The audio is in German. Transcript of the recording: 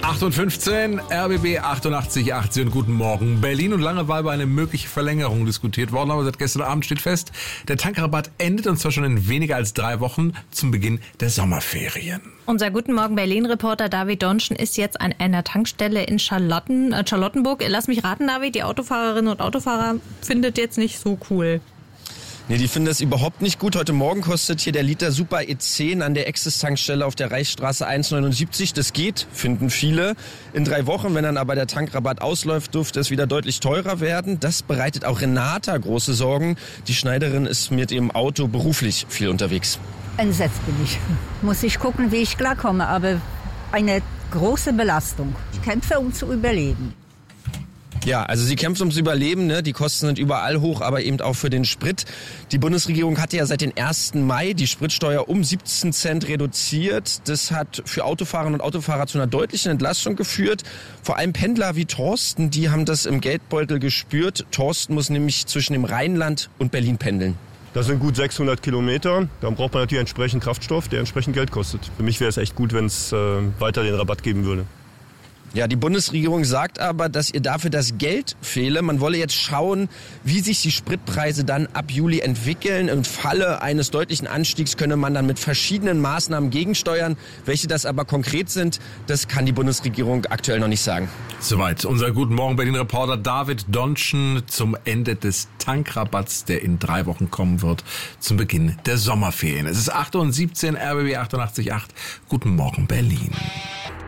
8:15 RBB 88,8. Und guten Morgen. Berlin und lange war über eine mögliche Verlängerung diskutiert worden, aber seit gestern Abend steht fest, der Tankrabatt endet und zwar schon in weniger als 3 Wochen zum Beginn der Sommerferien. Unser Guten Morgen Berlin-Reporter David Donschen ist jetzt an einer Tankstelle in Charlottenburg. Lass mich raten, David, die Autofahrerinnen und Autofahrer findet jetzt nicht so cool. Nee, die finden das überhaupt nicht gut. Heute Morgen kostet hier der Liter Super E10 an der Exis-Tankstelle auf der Reichsstraße 1,79. Das geht, finden viele. In 3 Wochen, wenn dann aber der Tankrabatt ausläuft, dürfte es wieder deutlich teurer werden. Das bereitet auch Renata große Sorgen. Die Schneiderin ist mit ihrem Auto beruflich viel unterwegs. Entsetzt bin ich. Muss ich gucken, wie ich klarkomme, aber eine große Belastung. Ich kämpfe, um zu überleben. Ja, also sie kämpft ums Überleben, ne? Die Kosten sind überall hoch, aber eben auch für den Sprit. Die Bundesregierung hatte ja seit dem 1. Mai die Spritsteuer um 17 Cent reduziert. Das hat für Autofahrerinnen und Autofahrer zu einer deutlichen Entlastung geführt. Vor allem Pendler wie Thorsten, die haben das im Geldbeutel gespürt. Thorsten muss nämlich zwischen dem Rheinland und Berlin pendeln. Das sind gut 600 Kilometer. Dann braucht man natürlich entsprechend Kraftstoff, der entsprechend Geld kostet. Für mich wäre es echt gut, wenn es weiter den Rabatt geben würde. Ja, die Bundesregierung sagt aber, dass ihr dafür das Geld fehle. Man wolle jetzt schauen, wie sich die Spritpreise dann ab Juli entwickeln. Im Falle eines deutlichen Anstiegs könne man dann mit verschiedenen Maßnahmen gegensteuern. Welche das aber konkret sind, das kann die Bundesregierung aktuell noch nicht sagen. Soweit unser Guten Morgen Berlin-Reporter David Donschen zum Ende des Tankrabatts, der in 3 Wochen kommen wird, zum Beginn der Sommerferien. Es ist 8:17 RBB 88,8. Guten Morgen Berlin.